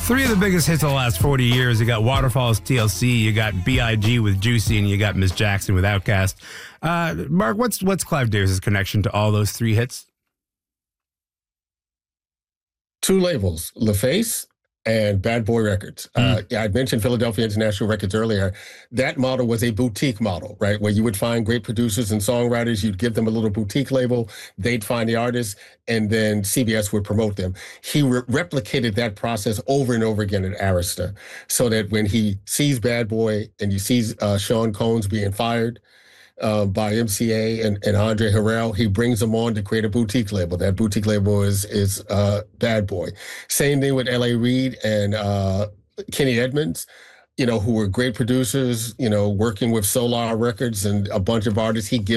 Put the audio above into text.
Three of the biggest hits of the last 40 years. You got Waterfalls, TLC, you got B.I.G. with Juicy, and you got Miss Jackson with Outkast. Mark, what's Clive Davis's connection to all those three hits? Two labels, LaFace and Bad Boy Records. I mentioned Philadelphia International Records earlier. That model was a boutique model, right? Where you would find great producers and songwriters. You'd give them a little boutique label. They'd find the artists, and then CBS would promote them. He replicated that process over and over again at Arista, so that when he sees Bad Boy and he sees Sean Combs being fired by MCA and Andre Harrell, he brings them on to create a boutique label. That boutique label is Bad Boy. Same thing with L.A. Reid and Kenny Edmonds, who were great producers, working with Solar Records and a bunch of artists. He gives